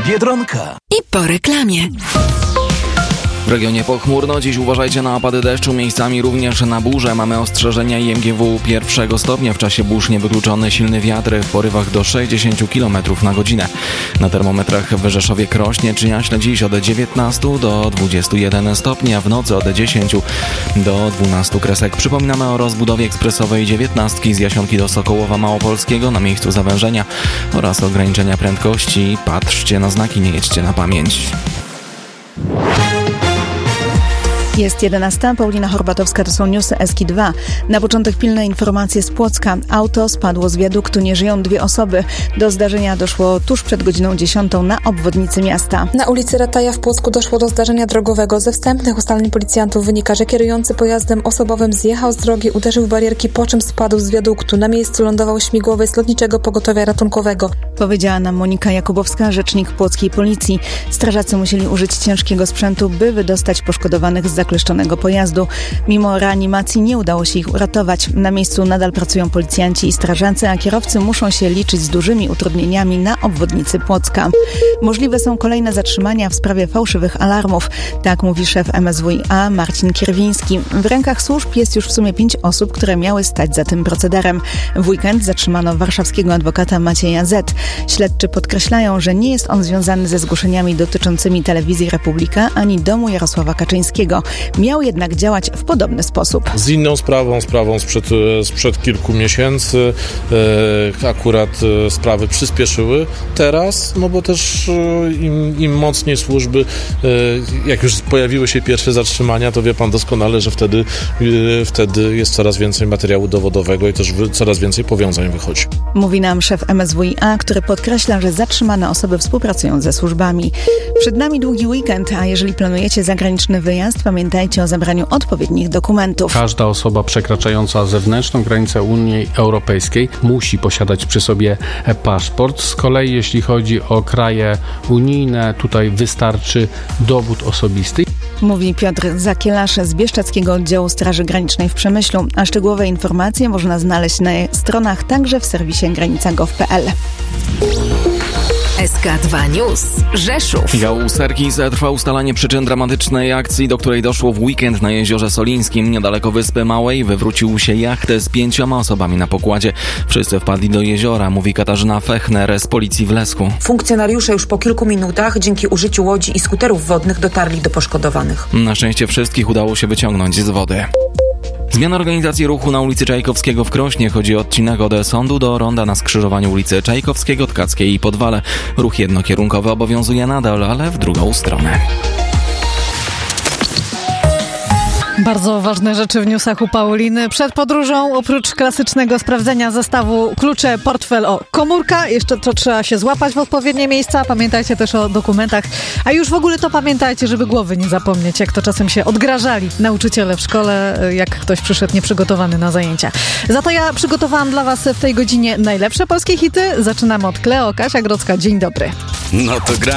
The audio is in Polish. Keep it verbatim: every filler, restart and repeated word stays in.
Biedronka. I po reklamie. W regionie pochmurno, dziś uważajcie na opady deszczu, miejscami również na burze. Mamy ostrzeżenia I M G W pierwszego stopnia. W czasie burz niewykluczony silny wiatr w porywach do sześćdziesiąt kilometrów na godzinę. Na termometrach w Rzeszowie Krośnie czy Jaśle dziś od dziewiętnastu do dwudziestu jeden stopni, a w nocy od dziesięciu do dwunastu kresek. Przypominamy o rozbudowie ekspresowej dziewiętnastki z Jasionki do Sokołowa Małopolskiego na miejscu zawężenia oraz ograniczenia prędkości. Patrzcie na znaki, nie jedźcie na pamięć. Jest jedenasta. Paulina Horbatowska, to są newsy Eski dwa. Na początek pilne informacje z Płocka. Auto spadło z wiaduktu, nie żyją dwie osoby. Do zdarzenia doszło tuż przed godziną dziesiątą na obwodnicy miasta. Na ulicy Rataja w Płocku doszło do zdarzenia drogowego. Ze wstępnych ustaleń policjantów wynika, że kierujący pojazdem osobowym zjechał z drogi, uderzył w barierki, po czym spadł z wiaduktu. Na miejscu lądował śmigłowiec Lotniczego Pogotowia Ratunkowego. Powiedziała nam Monika Jakubowska, rzecznik płockiej policji. Strażacy musieli użyć ciężkiego sprzętu, by wydostać poszkodowanych z zakleszczonego pojazdu. Mimo reanimacji nie udało się ich uratować. Na miejscu nadal pracują policjanci i strażacy, a kierowcy muszą się liczyć z dużymi utrudnieniami na obwodnicy Płocka. Możliwe są kolejne zatrzymania w sprawie fałszywych alarmów. Tak mówi szef M S W i A Marcin Kierwiński. W rękach służb jest już w sumie pięć osób, które miały stać za tym procederem. W weekend zatrzymano warszawskiego adwokata Macieja Z. Śledczy podkreślają, że nie jest on związany ze zgłoszeniami dotyczącymi Telewizji Republika ani domu Jarosława Kaczyńskiego. Miał jednak działać w podobny sposób. Z inną sprawą, sprawą sprzed, sprzed kilku miesięcy e, akurat e, sprawy przyspieszyły. Teraz, no bo też e, im, im mocniej służby, e, jak już pojawiły się pierwsze zatrzymania, to wie pan doskonale, że wtedy, e, wtedy jest coraz więcej materiału dowodowego i też wy, coraz więcej powiązań wychodzi. Mówi nam szef M S W i A, który podkreśla, że zatrzymane osoby współpracują ze służbami. Przed nami długi weekend, a jeżeli planujecie zagraniczny wyjazd, pamiętajcie o zabraniu odpowiednich dokumentów. Każda osoba przekraczająca zewnętrzną granicę Unii Europejskiej musi posiadać przy sobie paszport. Z kolei jeśli chodzi o kraje unijne, tutaj wystarczy dowód osobisty. Mówi Piotr Zakielasz z Bieszczadzkiego Oddziału Straży Granicznej w Przemyślu, a szczegółowe informacje można znaleźć na stronach, także w serwisie granica kropka gov kropka p l. S K dwa News. Rzeszów. Dział Serkis trwa ustalanie przyczyn dramatycznej akcji, do której doszło w weekend na Jeziorze Solińskim. Niedaleko Wyspy Małej wywrócił się jachtę z pięcioma osobami na pokładzie. Wszyscy wpadli do jeziora, mówi Katarzyna Fechner z policji w Lesku. Funkcjonariusze już po kilku minutach dzięki użyciu łodzi i skuterów wodnych dotarli do poszkodowanych. Na szczęście wszystkich udało się wyciągnąć z wody. Zmiana organizacji ruchu na ulicy Czajkowskiego w Krośnie. Chodzi o odcinek od sądu do ronda na skrzyżowaniu ulicy Czajkowskiego, Tkackiej i Podwale. Ruch jednokierunkowy obowiązuje nadal, ale w drugą stronę. Bardzo ważne rzeczy w newsach u Pauliny. Przed podróżą, oprócz klasycznego sprawdzenia zestawu klucze, portfel, o, komórka, jeszcze to trzeba się złapać w odpowiednie miejsca. Pamiętajcie też o dokumentach. A już w ogóle to pamiętajcie, żeby głowy nie zapomnieć, jak to czasem się odgrażali nauczyciele w szkole, jak ktoś przyszedł nieprzygotowany na zajęcia. Za to ja przygotowałam dla was w tej godzinie najlepsze polskie hity. Zaczynamy od Kleo. Kasia Grodzka, dzień dobry. No to gra.